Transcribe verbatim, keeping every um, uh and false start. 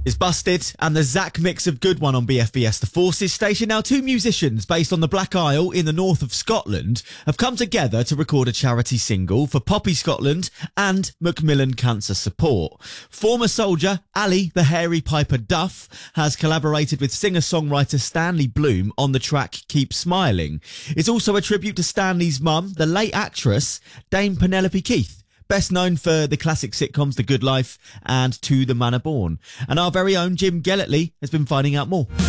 Is Busted and the Zach mix of Good One on B F B S The Forces station. Now, two musicians based on the Black Isle in the north of Scotland have come together to record a charity single for Poppy Scotland and Macmillan Cancer Support. Former soldier Ali the Hairy Piper Duff has collaborated with singer-songwriter Stanley Bloom on the track Keep Smiling. It's also a tribute to Stanley's mum, the late actress Dame Penelope Keith, best known for the classic sitcoms The Good Life and To the Manor Born. And our very own Jim Gellertley has been finding out more.